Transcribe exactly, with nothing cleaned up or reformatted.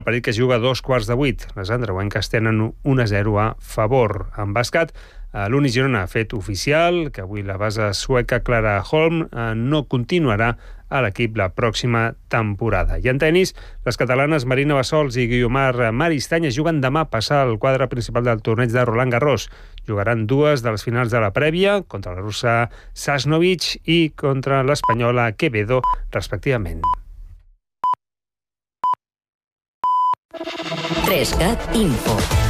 partit que es juga a dos quarts de vuit. Les andreuenques tenen un a zero a favor. En bàsquet, l'Uni Girona ha fet oficial que avui la base sueca Clara Holm no continuarà a l'equip la pròxima temporada. I en tenis, les catalanes Marina Bassols i Guiomar Maristany es juguen demà a passar al quadre principal del torneig de Roland Garros. Jugaran dues de les finals de la prèvia, contra la russa Sasnovich i contra l'espanyola Quevedo, respectivament. tres cat Info.